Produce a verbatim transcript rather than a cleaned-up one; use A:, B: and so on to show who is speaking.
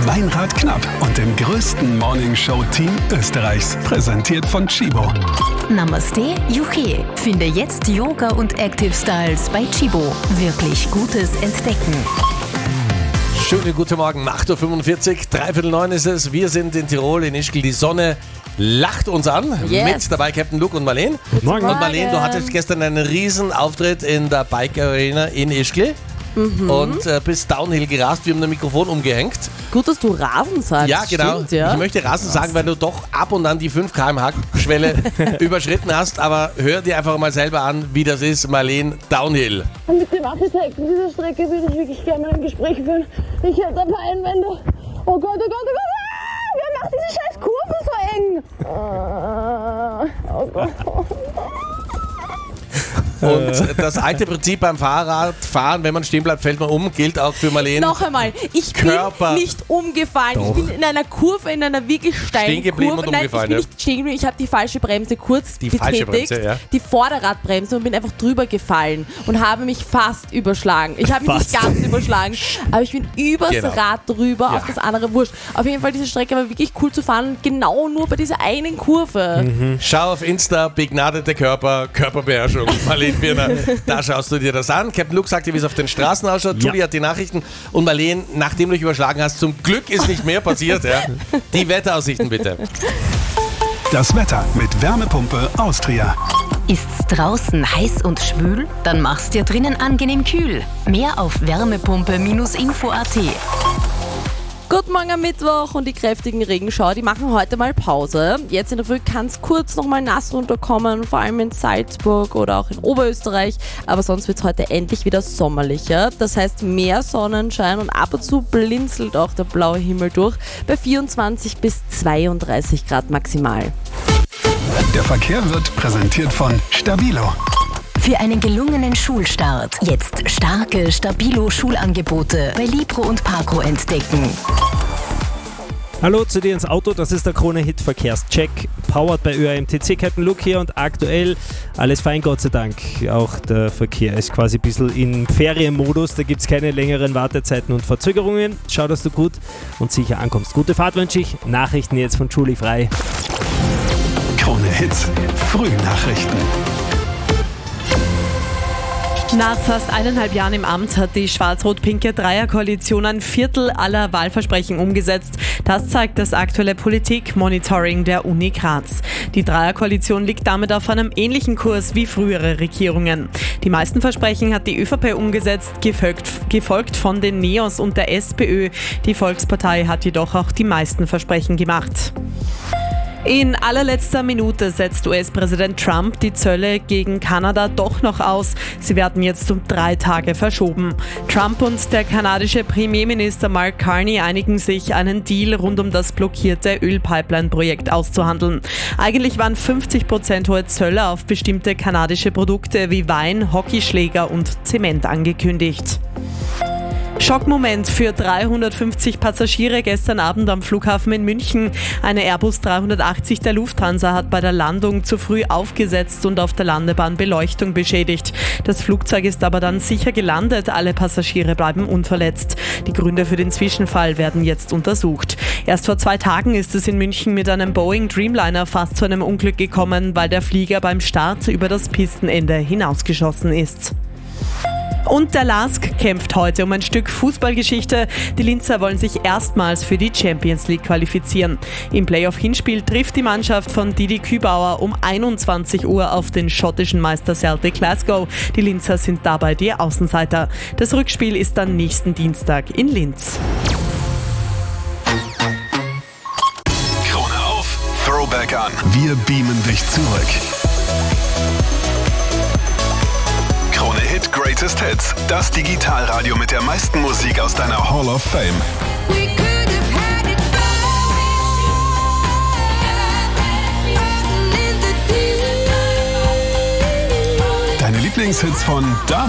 A: Weinrad Knapp und dem größten Morningshow-Team Österreichs. Präsentiert von Chibo.
B: Namaste, Juche. Finde jetzt Yoga und Active Styles bei Chibo. Wirklich Gutes entdecken.
C: Schönen guten Morgen, acht Uhr fünfundvierzig, dreiviertel neun ist es. Wir sind in Tirol, in Ischgl. Die Sonne lacht uns an.
B: Yes.
C: Mit dabei Captain Luke und Marlene.
D: Guten Morgen.
C: Und Marlene, du hattest gestern einen riesen Auftritt in der Bike Arena in Ischgl. Mhm. Und äh, bist Downhill gerast, wir haben ein Mikrofon umgehängt.
D: Gut, dass du Rasen sagst.
C: Ja, genau.
D: Stimmt, ja.
C: Ich möchte Rasen sagen, weil du doch ab und an die fünf Kilometer pro Stunde Schwelle überschritten hast. Aber hör dir einfach mal selber an, wie das ist, Marlene, Downhill.
E: Und mit dem Architekten dieser Strecke würde ich wirklich gerne mal ein Gespräch führen. Ich hätte ein paar Einwände. Oh Gott, oh Gott, oh Gott. Ah, wer macht diese scheiß Kurven so eng? Ah, oh Gott.
C: Und das alte Prinzip beim Fahrradfahren, wenn man stehen bleibt, fällt man um, gilt auch für Marlene.
D: Noch einmal, ich
C: Körper.
D: bin nicht umgefallen.
C: Doch.
D: Ich bin in einer Kurve, in einer wirklich steilen
C: Stehen geblieben
D: Kurve.
C: und
D: Nein,
C: umgefallen,
D: ich bin
C: ja.
D: nicht stehen geblieben. Ich habe die falsche Bremse kurz
C: Die
D: betätigt.
C: falsche Bremse, ja.
D: Die Vorderradbremse und bin einfach drüber gefallen und habe mich fast überschlagen. Ich habe mich
F: Fast.
D: nicht ganz überschlagen, aber ich bin übers
C: Genau.
D: Rad drüber
C: Ja.
D: auf das andere Wurscht. Auf jeden Fall, diese Strecke war wirklich cool zu fahren, genau nur bei dieser einen Kurve.
C: Mhm. Schau auf Insta, begnadete Körper, Körperbeherrschung, Marlene Birner. Da schaust du dir das an. Captain Luke sagt dir, wie es auf den Straßen ausschaut.
F: Ja.
C: Julie hat die Nachrichten. Und Marlene, nachdem du dich überschlagen hast, zum Glück ist nicht mehr passiert. Ja. Die Wetteraussichten bitte.
A: Das Wetter mit Wärmepumpe Austria.
B: Ist's draußen heiß und schwül? Dann mach's dir drinnen angenehm kühl. Mehr auf wärmepumpe Bindestrich info punkt at.
D: Guten Morgen am Mittwoch und die kräftigen Regenschauer, die machen heute mal Pause. Jetzt in der Früh kann es kurz nochmal nass runterkommen, vor allem in Salzburg oder auch in Oberösterreich. Aber sonst wird es heute endlich wieder sommerlicher. Das heißt mehr Sonnenschein und ab und zu blinzelt auch der blaue Himmel durch bei vierundzwanzig bis zweiunddreißig Grad maximal.
A: Der Verkehr wird präsentiert von Stabilo.
B: Für einen gelungenen Schulstart jetzt starke Stabilo-Schulangebote bei Libro und Parco entdecken.
F: Hallo zu dir ins Auto, das ist der Krone-Hit Verkehrscheck, powered bei Ö A M T C. Captain Luke hier und aktuell alles fein, Gott sei Dank. Auch der Verkehr ist quasi ein bisschen in Ferienmodus, da gibt es keine längeren Wartezeiten und Verzögerungen. Schau, dass du gut und sicher ankommst. Gute Fahrt wünsche ich. Nachrichten jetzt von Julie Frei.
A: Krone Hits, Frühnachrichten.
G: Nach fast eineinhalb Jahren im Amt hat die schwarz-rot-pinke Dreierkoalition ein Viertel aller Wahlversprechen umgesetzt. Das zeigt das aktuelle Politik-Monitoring der Uni Graz. Die Dreierkoalition liegt damit auf einem ähnlichen Kurs wie frühere Regierungen. Die meisten Versprechen hat die ÖVP umgesetzt, gefolgt, gefolgt von den Neos und der SPÖ. Die Volkspartei hat jedoch auch die meisten Versprechen gemacht. In allerletzter Minute setzt U S-Präsident Trump die Zölle gegen Kanada doch noch aus. Sie werden jetzt um drei Tage verschoben. Trump und der kanadische Premierminister Mark Carney einigen sich, einen Deal rund um das blockierte Ölpipeline-Projekt auszuhandeln. Eigentlich waren fünfzig Prozent hohe Zölle auf bestimmte kanadische Produkte wie Wein, Hockeyschläger und Zement angekündigt. Schockmoment für dreihundertfünfzig Passagiere gestern Abend am Flughafen in München. Eine Airbus dreihundertachtzig der Lufthansa hat bei der Landung zu früh aufgesetzt und auf der Landebahn Beleuchtung beschädigt. Das Flugzeug ist aber dann sicher gelandet, alle Passagiere bleiben unverletzt. Die Gründe für den Zwischenfall werden jetzt untersucht. Erst vor zwei Tagen ist es in München mit einem Boeing Dreamliner fast zu einem Unglück gekommen, weil der Flieger beim Start über das Pistenende hinausgeschossen ist. Und der LASK kämpft heute um ein Stück Fußballgeschichte. Die Linzer wollen sich erstmals für die Champions League qualifizieren. Im Playoff-Hinspiel trifft die Mannschaft von Didi Kübauer um einundzwanzig Uhr auf den schottischen Meister Celtic Glasgow. Die Linzer sind dabei die Außenseiter. Das Rückspiel ist dann nächsten Dienstag in Linz.
A: Krone auf, Throwback an. Wir beamen dich zurück. Krone Hit Greatest Hits, das Digitalradio mit der meisten Musik aus deiner Hall of Fame. Deine Lieblingshits von damals.